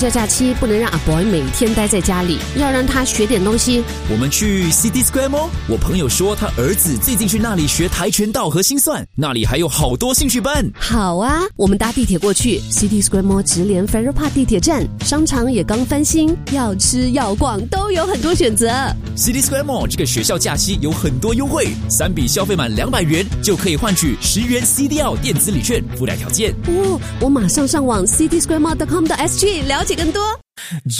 这假期不能让阿 boy 每天待在家里，要让他学点东西。 我们去 City Square Mall， 我朋友说他儿子最近去那里学跆拳道和心算，那里还有好多兴趣班。 好啊，我们搭地铁过去 City Square Mall 直连 Farrer Park 地铁站，商场也刚翻新，要吃要逛都有很多选择。 City Square Mall 这个学校假期有很多优惠，3笔消费满200元就可以换取10元 CDL 电子礼券，附带条件。 我马上上网 citysquaremall.com.sg 了解更多。